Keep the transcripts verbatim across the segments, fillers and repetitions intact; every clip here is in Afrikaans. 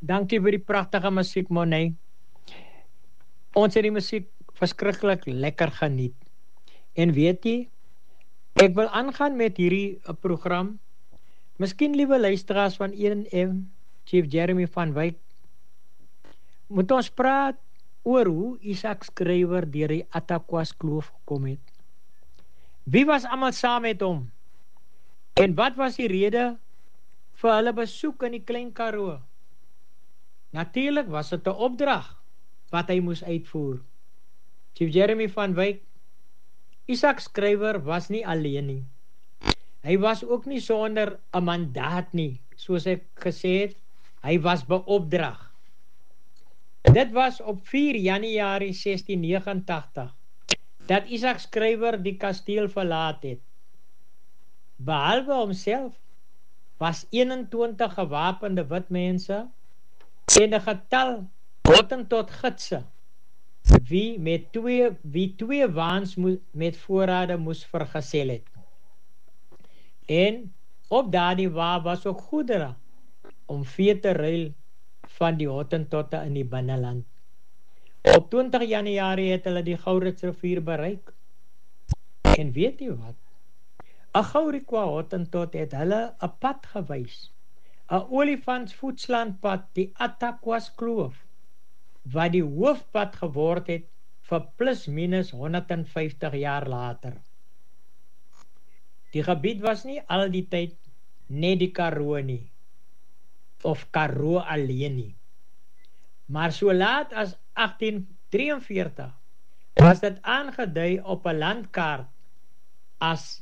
dankie vir die pragtige musiek, Monet. Ons het die musiek verskriklik lekker geniet. En weet jy, ek wil aangaan met hierdie uh, program. Miskien, liewe luisteraars van E N M, Chief Jeremy van Wyk, moet ons praat oor hoe Isak Skrywer deur die Attakwas Kloof gekom het. Wie was almal saam met hom? En wat was die rede vir hulle besoek in die Klein Karoo? Natuurlik was dit 'n opdrag wat hy moes uitvoer. Chief Jeremy van Wyk, Isak Skrywer was nie alleen nie. Hy was ook nie sonder 'n mandaat nie, soos ek gesê het, hy was beopdrag. Dit was op vier Januarie sestien negenentagtig dat Isak Skrywer die kasteel verlaat het. Behalwe homself was eenentwintig gewapende wit mense en 'n getal Hottentot gidse wie met twee wie twee waans moe, met voorrade moes vergesel het. En op daardie wa was ook goedere om vee te ruil van die Hottentotte in die binneland. Op twintig Januarie het hulle die Gouritsrivier bereik. En weet jy wat? 'n Gourikwa Hottentot het hulle 'n pad gewys, 'n olifantsvoetslandpad, die Attakwas Kloof, wat die hoofpad geword het vir plus minus honderdvyftig jaar later. Die gebied was nie al die tyd net die Karoo nie, of Karoo alleen nie. Maar so laat as agtien drieënveertig was dit aangedui op 'n landkaart as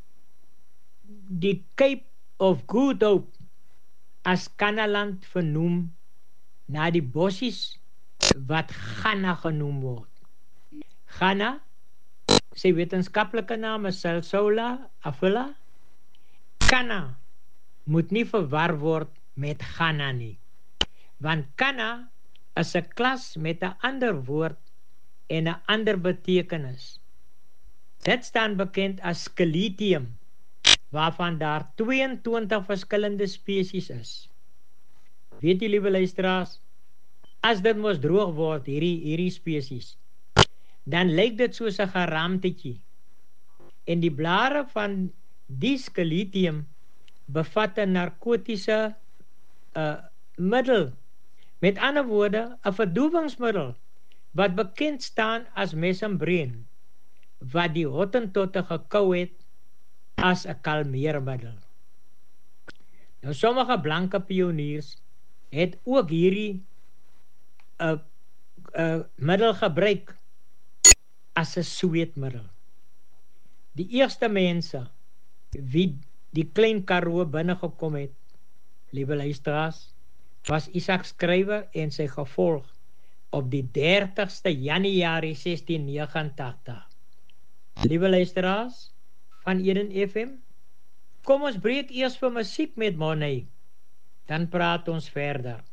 die Cape of Good Hope, as Kannaland vernoem na die bossies wat Ghana genoem word. Ghana, sy wetenskaplike naam is Salsola Afula. Kanna moet nie verwar word met Ghana nie, want Kanna is 'n klas met 'n ander woord en 'n ander betekenis. Dit staan bekend as Skeletium, waarvan daar tweeëntwintig verskillende spesies is. Weet jy, liewe luisteraars, as dit mos droog word, hierdie, hierdie spesies, dan lyk dit soos 'n geraamtetjie. En die blare van die Skeletium bevat 'n narkotiese uh, middel. Met ander woorde, 'n verdoewingsmiddel, wat bekend staan as mesembreen, wat die Hottentotte gekou het as 'n kalmeermiddel. Nou, sommige blanke pioniers het ook hierdie uh, uh, middel gebruik as 'n sweetmiddel. Die eerste mense wie die Klein Karoo binnegekom het, liewe luisteraars, was Isak Skrywer en sy gevolg op die dertigste Januarie sestien negenentagtig. Liewe luisteraars van Eden F M, kom ons breek eers vir musiek met Monet, dan praat ons verder.